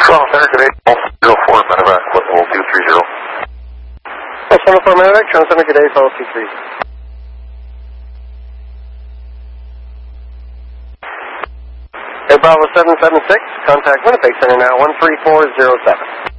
Well, Center, good day. 04 Medevac, level 230. Well, 74 Medevac, Toronto Center, good day, follow 230. Air Bravo 776, contact Winnipeg Center now, 13407.